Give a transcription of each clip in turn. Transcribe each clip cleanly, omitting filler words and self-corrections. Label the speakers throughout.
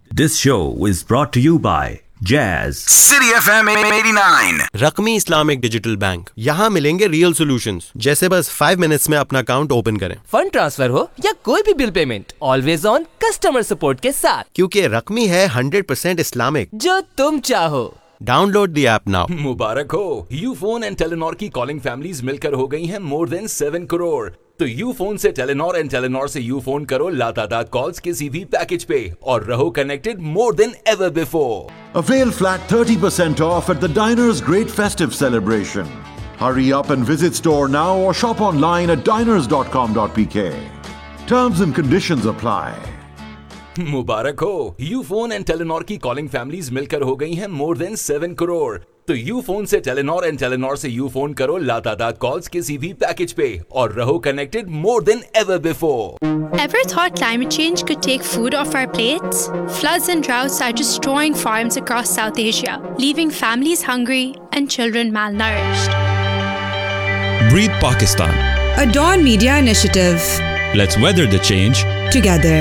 Speaker 1: This show is brought to you by Jazz.
Speaker 2: City FM 89.
Speaker 3: रकमी Islamic digital bank, यहाँ मिलेंगे real solutions. जैसे बस 5 minutes में अपना अकाउंट ओपन करें।
Speaker 4: फंड ट्रांसफर हो या कोई भी bill payment, always on customer support के साथ,
Speaker 3: क्योंकि रकमी है 100% इस्लामिक।
Speaker 4: जो तुम चाहो।
Speaker 3: Download the app now.
Speaker 5: मुबारक हो, यूफोन एंड टेलीनॉर की कॉलिंग फैमिलीज मिलकर हो गई हैं मोर देन 7 करोड़। तो यूफोन से टेलीनॉर एंड टेलीनॉर से यूफोन करो लातादाद कॉल्स किसी भी पैकेज पे और रहो connected more than ever before.
Speaker 6: Avail flat 30% off at the Diners' great festive celebration. Hurry up and visit store now or shop online at diners.com.pk. Terms and conditions apply.
Speaker 5: मुबारक हो, Ufone and Telenor की calling families मिलकर हो गई हैं more than 7 crore. तो यूफोन से Telenor and Telenor से यूफोन करो लातादाद कॉल्स किसी भी पैकेज पे और रहो connected more than ever before.
Speaker 7: Ever thought climate change could take food off our plates? Floods and droughts are destroying farms across South Asia, leaving families hungry and children malnourished.
Speaker 8: Breathe Pakistan.
Speaker 9: A Dawn Media initiative.
Speaker 8: Let's weather the change
Speaker 9: Together.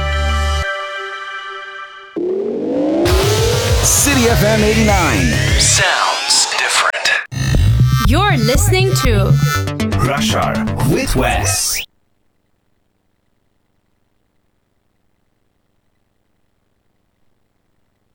Speaker 2: City FM 89. Sounds different.
Speaker 7: You're listening to
Speaker 2: Rush Hour with Wes.